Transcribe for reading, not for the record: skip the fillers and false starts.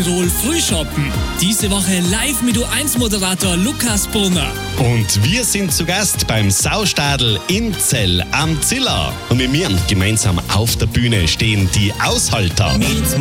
Tirol Frühschoppen. Diese Woche live mit U1-Moderator Lukas Brunner. Und wir sind zu Gast beim Saustadl in Zell am Ziller. Und mit mir gemeinsam auf der Bühne stehen die Aushalter.